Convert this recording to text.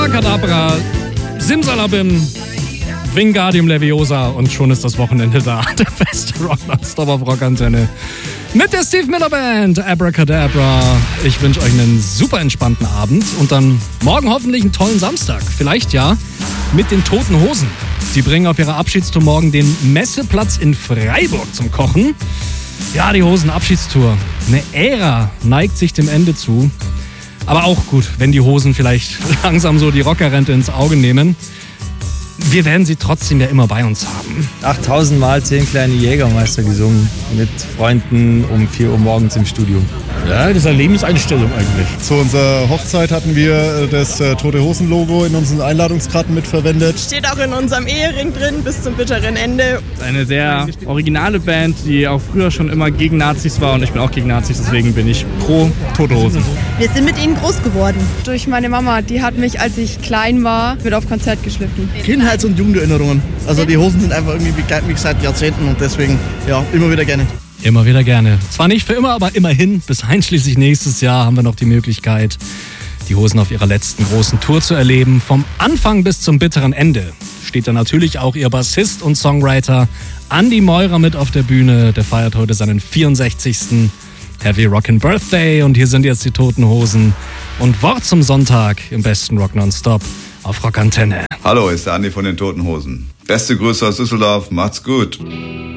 Abracadabra, Simsalabim, Wingardium Leviosa und schon ist das Wochenende da. Der beste Rock nonstop auf Rockantenne. Mit der Steve Miller Band, Abracadabra. Ich wünsche euch einen super entspannten Abend und dann morgen hoffentlich einen tollen Samstag. Vielleicht ja mit den Toten Hosen. Sie bringen auf ihrer Abschiedstour morgen den Messeplatz in Freiburg zum Kochen. Ja, die Hosen-Abschiedstour. Eine Ära neigt sich dem Ende zu. Aber auch gut, wenn die Hosen vielleicht langsam so die Rockerrente ins Auge nehmen. Wir werden sie trotzdem ja immer bei uns haben. 8000 Mal 10 kleine Jägermeister gesungen. Mit Freunden um 4 Uhr morgens im Studio. Ja, das ist eine Lebenseinstellung eigentlich. Zu unserer Hochzeit hatten wir das Tote Hosen Logo in unseren Einladungskarten mitverwendet. Steht auch in unserem Ehering drin bis zum bitteren Ende. Eine sehr originale Band, die auch früher schon immer gegen Nazis war und ich bin auch gegen Nazis, deswegen bin ich pro Tote Hosen. Wir sind mit ihnen groß geworden. Durch meine Mama, die hat mich, als ich klein war, mit auf Konzert geschliffen. Kindheits- und Jugenderinnerungen. Also die Hosen sind einfach irgendwie begleiten mich seit Jahrzehnten und deswegen ja immer wieder gerne. Immer wieder gerne. Zwar nicht für immer, aber immerhin. Bis einschließlich nächstes Jahr haben wir noch die Möglichkeit, die Hosen auf ihrer letzten großen Tour zu erleben. Vom Anfang bis zum bitteren Ende steht da natürlich auch ihr Bassist und Songwriter Andy Meurer mit auf der Bühne. Der feiert heute seinen 64. Heavy Rockin' Birthday. Und hier sind jetzt die Toten Hosen. Und Wort zum Sonntag im besten Rock Nonstop auf Rockantenne. Hallo, ist der Andi von den Toten Hosen. Beste Grüße aus Düsseldorf, macht's gut.